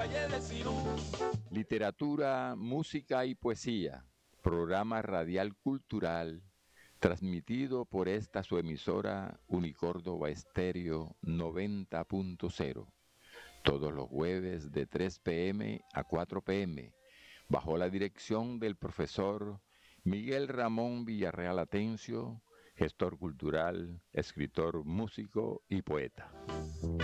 Valle de Sinú. Literatura, música y poesía. Programa radial cultural transmitido por esta su emisora Unicórdoba Estéreo 90.0. Todos los jueves de 3 p.m. a 4 p.m. bajo la dirección del profesor Miguel Ramón Villarreal Atencio, gestor cultural, escritor, músico y poeta.